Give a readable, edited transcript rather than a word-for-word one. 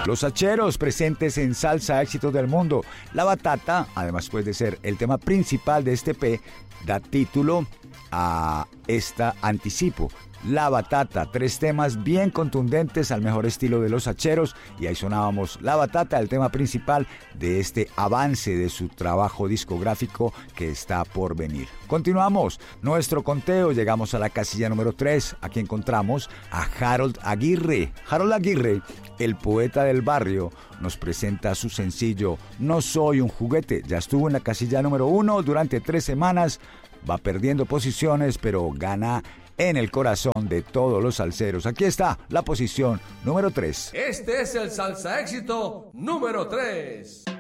Los hacheros presentes en Salsa Éxitos del Mundo. La batata, además de ser el tema principal de este EP, da título a esta anticipo. La batata, 3 temas bien contundentes al mejor estilo de los hacheros, y ahí sonábamos La batata, el tema principal de este avance de su trabajo discográfico que está por venir. Continuamos nuestro conteo, llegamos a la casilla número 3, aquí encontramos a Harold Aguirre. Harold Aguirre, el poeta del barrio, nos presenta su sencillo No soy un juguete. Ya estuvo en la casilla número 1 durante 3 semanas, va perdiendo posiciones, pero gana en el corazón de todos los salseros. Aquí está la posición número 3. Este es el Salsa Éxito número 3.